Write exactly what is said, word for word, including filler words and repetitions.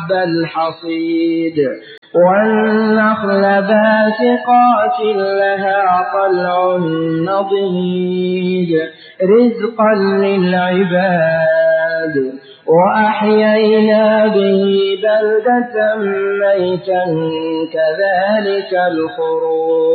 حب الحصيد والنخل باسقات لها طلع نضيد رزقا للعباد وأحيينا به بلدة ميتا كذلك الخروج.